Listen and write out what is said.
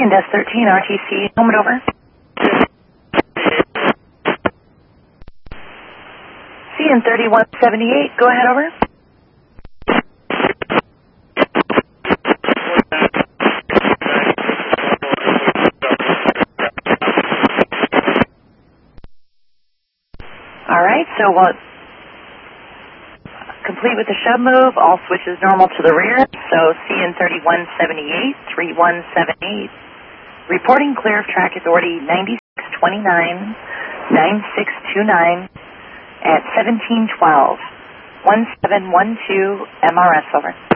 and Desk 13, RTC, helmet over. CN 3178, go ahead, over. All right, so complete with the shove move, all switches normal to the rear. So CN 3178, 3178, reporting clear of track authority 9629, 9629 at 1712, 1712 MRS, over.